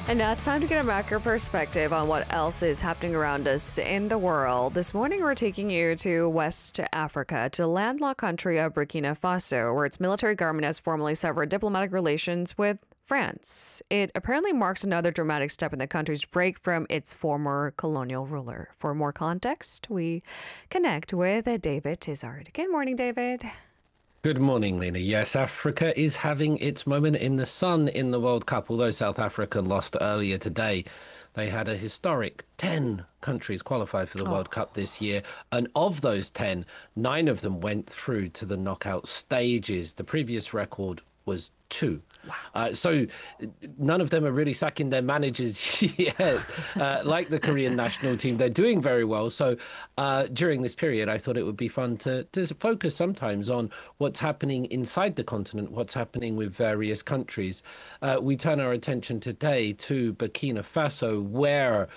And now it's time to get a macro perspective on what else is happening around us in the world. This morning, we're taking you to West Africa, to the landlocked country of Burkina Faso, where its military government has formally severed diplomatic relations with France. It apparently marks another dramatic step in the country's break from its former colonial ruler. For more context, we connect with David Tizard. Good morning, David. Good morning, Lena. Yes, Africa is having its moment in the sun in the World Cup. Although South Africa lost earlier today, they had a historic 10 countries qualified for the World Cup this year. And of those 10, 9 of them went through to the knockout stages. The previous record was 2. Wow. So none of them are really sacking their managers yet. Like the Korean national team, they're doing very well. So during this period, I thought it would be fun to focus sometimes on what's happening inside the continent, what's happening with various countries. We turn our attention today to Burkina Faso, where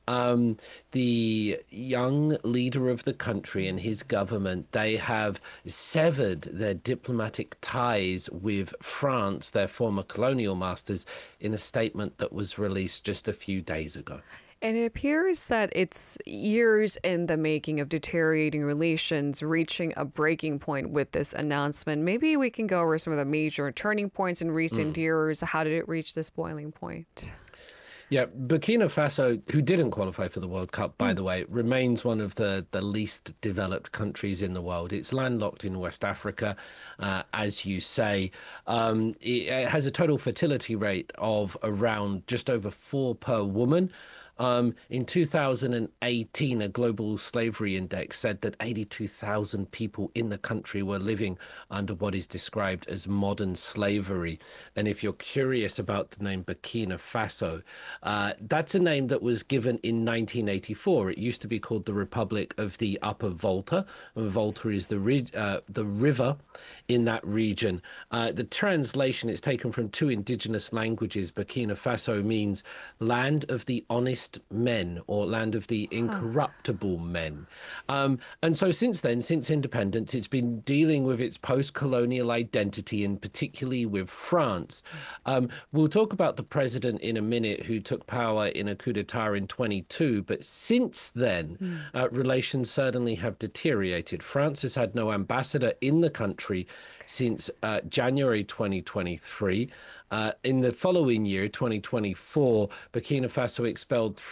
the young leader of the country and his government, they have severed their diplomatic ties with France, their former colonial masters, in a statement that was released just a few days ago. And it appears that it's years in the making of deteriorating relations, reaching a breaking point with this announcement. Maybe we can go over some of the major turning points in recent years. How did it reach this boiling point? Yeah, Burkina Faso, who didn't qualify for the World Cup, by the way, remains one of the least developed countries in the world. It's landlocked in West Africa, as you say. It has a total fertility rate of around just over 4 per woman. In 2018, a global slavery index said that 82,000 people in the country were living under what is described as modern slavery. And if you're curious about the name Burkina Faso, that's a name that was given in 1984. It used to be called the Republic of the Upper Volta. And Volta is the river in that region. The translation is taken from 2 indigenous languages. Burkina Faso means land of the honest men, or land of the incorruptible men. And so since then, since independence, it's been dealing with its post-colonial identity, and particularly with France. We'll talk about the president in a minute, who took power in a coup d'etat in 22, but since then, relations certainly have deteriorated. France has had no ambassador in the country since January 2023. In the following year, 2024, Burkina Faso expelled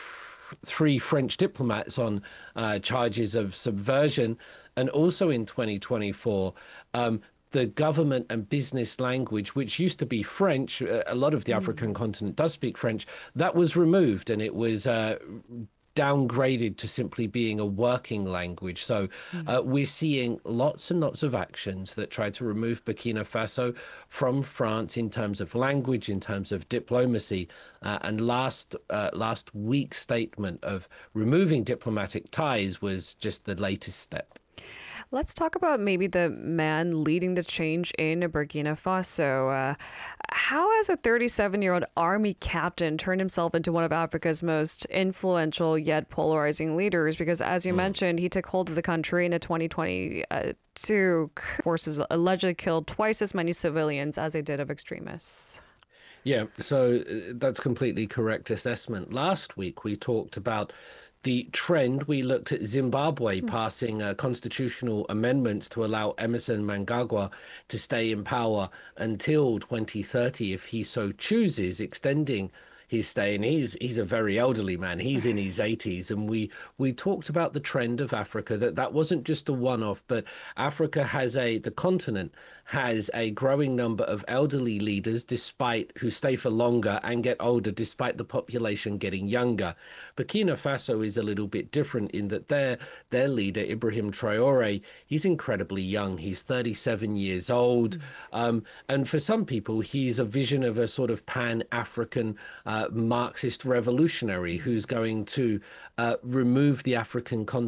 3 French diplomats on charges of subversion. And also in 2024, the government and business language, which used to be French, a lot of the African continent does speak French, that was removed, and it was downgraded to simply being a working language. So we're seeing lots and lots of actions that try to remove Burkina Faso from France in terms of language, in terms of diplomacy. And last week's statement of removing diplomatic ties was just the latest step. Let's talk about maybe the man leading the change in Burkina Faso. How has a 37-year-old army captain turned himself into one of Africa's most influential yet polarizing leaders? Because as you mentioned, he took hold of the country in a 2022 forces allegedly killed twice as many civilians as they did of extremists. Yeah, so that's completely correct assessment. Last week, we talked about the trend. We looked at Zimbabwe passing constitutional amendments to allow Emerson Mnangagwa to stay in power until 2030 if he so chooses, extending his stay. And he's a very elderly man. He's in his 80s. And we talked about the trend of Africa, that wasn't just a one-off, but Africa has the continent has a growing number of elderly leaders who stay for longer and get older despite the population getting younger. Burkina Faso is a little bit different in that their leader, Ibrahim Traore, he's incredibly young. He's 37 years old. And for some people, he's a vision of a sort of pan-African Marxist revolutionary who's going to remove the African